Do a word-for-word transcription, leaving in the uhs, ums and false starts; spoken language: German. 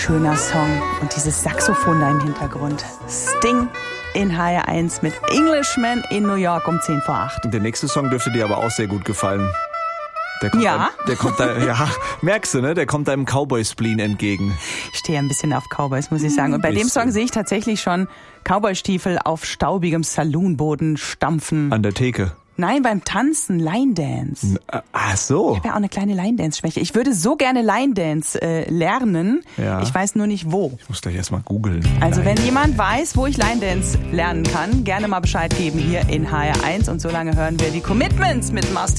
Schöner Song und dieses Saxophon da im Hintergrund. Sting in H R eins mit Englishman in New York um zehn vor acht. Der nächste Song dürfte dir aber auch sehr gut gefallen. Der kommt Ja? Einem, der kommt da, ja, merkst du, ne? Der kommt deinem Cowboy-Spleen entgegen. Ich stehe ein bisschen auf Cowboys, muss ich sagen. Und bei dem Song sehe ich tatsächlich schon Cowboystiefel auf staubigem Saloonboden stampfen. An der Theke. Nein, beim Tanzen, Line Dance. Ach so. Ich habe ja auch eine kleine Line Dance Schwäche. Ich würde so gerne Line Dance äh, lernen. Ja. Ich weiß nur nicht wo. Ich muss gleich erstmal googeln. Also wenn jemand weiß, wo ich Line Dance lernen kann, gerne mal Bescheid geben hier in H R eins. Und solange hören wir die Commitments mit Master